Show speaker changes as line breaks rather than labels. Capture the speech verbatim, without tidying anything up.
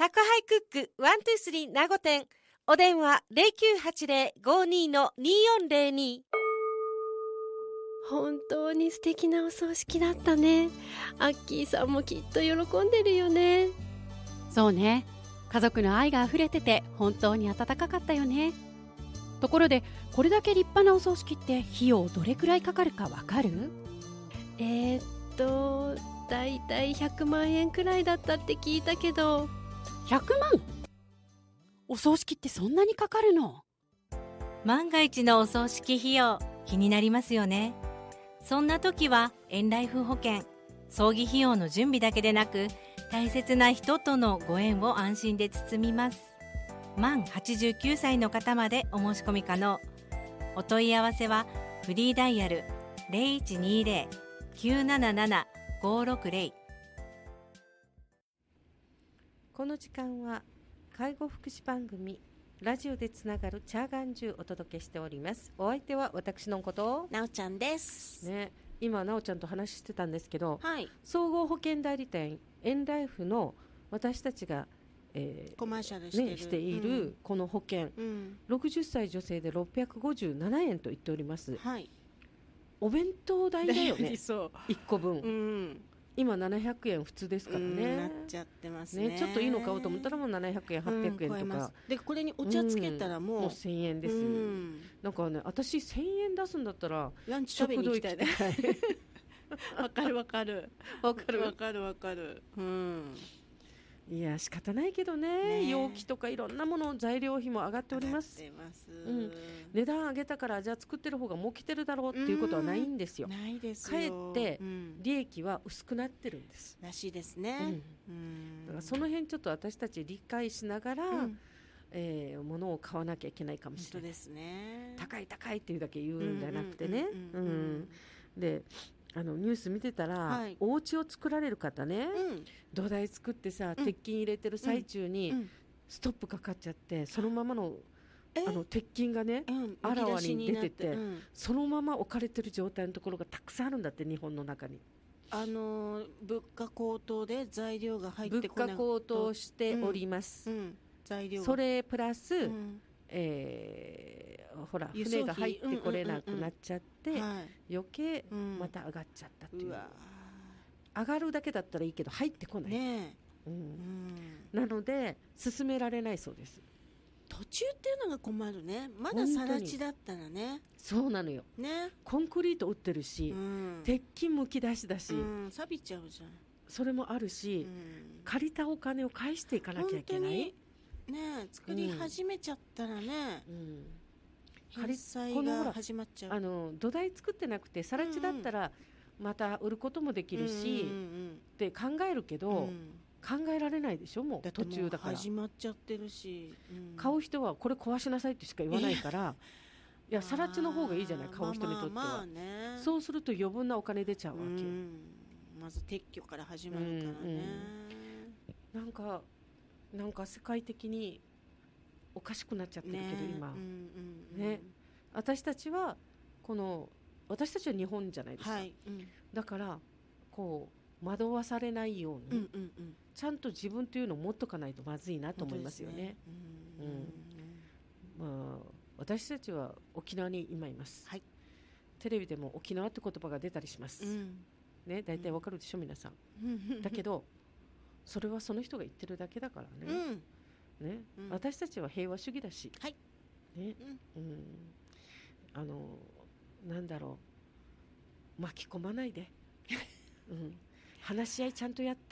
宅配クックワンツースリー名護店、お電話 ゼロきゅうはちゼロ ごにー のにーよんゼロに。
本当に素敵なお葬式だったね。アッキーさんもきっと喜んでるよね。
そうね、家族の愛があふれてて本当に温かかったよね。ところで、これだけ立派なお葬式って費用どれくらいかかるかわかる？
えー、っとだいたいひゃくまんえんくらいだったって聞いたけど。
ひゃくまん？お葬式ってそんなにかかるの？
万が一のお葬式費用気になりますよね。そんな時はエンライフ保険、葬儀費用の準備だけでなく、大切な人とのご縁を安心で包みます。満はちじゅうきゅうさいの方までお申し込み可能。お問い合わせはフリーダイヤル ゼロいちにーゼロ きゅうなななな ごろくゼロ。
この時間は介護福祉番組ラジオでつながるチャーガンジュお届けしております。お相手は私のこと
なおちゃんです、
ね、今なおちゃんと話してたんですけど、
はい、
総合保険代理店エンライフの私たちが、えー
コマーシャルしてる、
ね、しているこの保険、
うん、
ろくじゅっさい女性でろっぴゃくごじゅうななえんと言っております、
はい、
お弁当代だよね
そう
いっこぶん、
うん、
今ななひゃくえん普通ですからね、
なっちゃってますね。
ね、ちょっといいの買おうと思ったらもうななひゃくえん、はっぴゃくえんとか、
でこれにお茶つけたらもう、
うん、もうせんえんです、うん、なんかね、私せんえん出すんだったら
ランチ食べに行きたいね。わかるわかる
わかる
わかるわかる、うん、
いや仕方ないけど ね, ね容器とかいろんなもの材料費も上がっております。
上がってます、
うん、値段上げたからじゃあ作ってる方が儲けてるだろうっていうことはないんですよ。
ないです
かえ
よ。
って利益は薄くなってるんです、
うん、らしいですね、
うん、うん、だからその辺ちょっと私たち理解しながら、うん、えー、物を買わなきゃいけないかもしれない。
本当ですね。
高い高いっていうだけ言うんじゃなくてね。であのニュース見てたら、はい、お家を作られる方ね、うん、土台作ってさ、うん、鉄筋入れてる最中に、うん、ストップかかっちゃってそのままの、あの鉄筋がね、うん、あらわに出てて、うん、そのまま置かれてる状態のところがたくさんあるんだって、日本の中に。
あのー、物価高騰で材料が入ってこない。
物価高騰しております、うんうん、
材料
それプラス、うん、えーほら船が入ってこれなくなっちゃって、うんうんうんうん、余計また上がっちゃったっていう、うん、う上がるだけだったらいいけど入ってこない、ね、うんうん、なので進められないそうです。
途中っていうのが困るね。まだ更地だったらね。
そうなのよ、ね、コンクリート打ってるし、うん、鉄筋むき出しだし、うん、
錆びちゃうじゃん。
それもあるし、うん、借りたお金を返していかなきゃいけない。
ね、作り始めちゃったらね、うん、返済が始まっちゃう。
あの土台作ってなくて更地だったらまた売ることもできるし、うんうん、って考えるけど、うん、考えられないでしょ。もう途中だから
始まっちゃってるし、
うん、買う人はこれ壊しなさいってしか言わないからいや更地の方がいいじゃない、買う人にとっては、まあまあね、そうすると余分なお金出ちゃうわけ、うん、
まず撤去から始まるからね、
うんうん、なんかなんか世界的におかしくなっちゃってるけど、ね、今、うんうんうんね、私たちはこの私たちは日本じゃないですか、はいうん、だからこう惑わされないように、うんうんうん、ちゃんと自分というのを持っとかないとまずいなと思いますよね。うんうん、まあ、私たちは沖縄に今います、はい、テレビでも沖縄って言葉が出たりします、うんね、大体わかるでしょ皆さん、うん、だけどそれはその人が言ってるだけだからね、うんねうん、私たちは平和主義だし、はいねうんうん、あのなんだろう、巻き込まないで、うん、話し合いちゃんとやって